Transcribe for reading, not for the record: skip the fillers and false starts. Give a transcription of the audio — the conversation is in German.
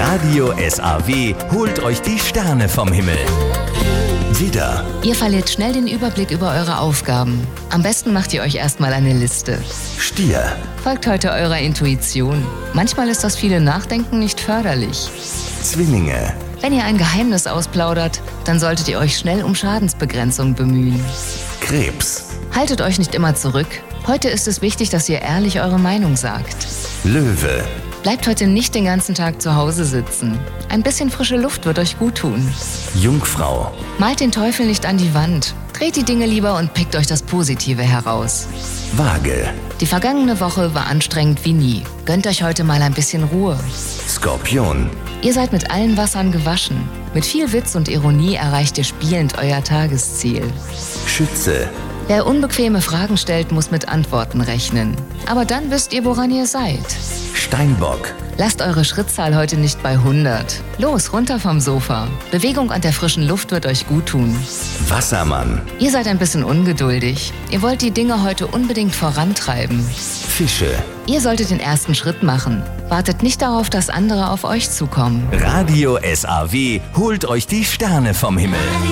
Radio SAW holt euch die Sterne vom Himmel. Widder, Ihr verliert schnell den Überblick über eure Aufgaben. Am besten macht ihr euch erstmal eine Liste. Stier, Folgt heute eurer Intuition. Manchmal ist das viele Nachdenken nicht förderlich. Zwillinge, Wenn ihr ein Geheimnis ausplaudert, dann solltet ihr euch schnell um Schadensbegrenzung bemühen. Krebs, Haltet euch nicht immer zurück. Heute ist es wichtig, dass ihr ehrlich eure Meinung sagt. Löwe, Bleibt heute nicht den ganzen Tag zu Hause sitzen. Ein bisschen frische Luft wird euch gut tun. Jungfrau, Malt den Teufel nicht an die Wand. Dreht die Dinge lieber und pickt euch das Positive heraus. Waage, Die vergangene Woche war anstrengend wie nie. Gönnt euch heute mal ein bisschen Ruhe. Skorpion, Ihr seid mit allen Wassern gewaschen. Mit viel Witz und Ironie erreicht ihr spielend euer Tagesziel. Schütze, Wer unbequeme Fragen stellt, muss mit Antworten rechnen. Aber dann wisst ihr, woran ihr seid. Steinbock, Lasst eure Schrittzahl heute nicht bei 100. Los, runter vom Sofa. Bewegung an der frischen Luft wird euch gut tun. Wassermann, Ihr seid ein bisschen ungeduldig. Ihr wollt die Dinge heute unbedingt vorantreiben. Fische. Ihr solltet den ersten Schritt machen. Wartet nicht darauf, dass andere auf euch zukommen. Radio SAW holt euch die Sterne vom Himmel.